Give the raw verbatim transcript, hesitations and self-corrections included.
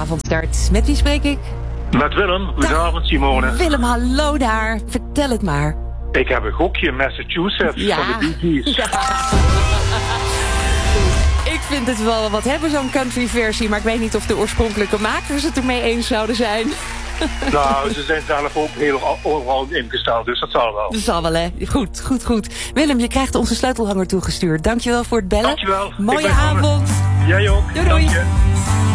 avondstart. Met wie spreek ik? Met Willem. Goedenavond, Simone. Willem, hallo daar. Vertel het maar. Ik heb een gokje in Massachusetts Ja. van de Bee Gees. Ja. Ik vind het wel wat hebben, zo'n country versie. Maar ik weet niet of de oorspronkelijke makers het ermee eens zouden zijn. Nou, ze zijn zelf ook heel overal ingesteld, dus dat zal wel. Dat zal wel, hè. Goed, goed, goed. Willem, je krijgt onze sleutelhanger toegestuurd. Dankjewel voor het bellen. Dankjewel. Mooie avond. Jij ook. Doei, doei. Dank je.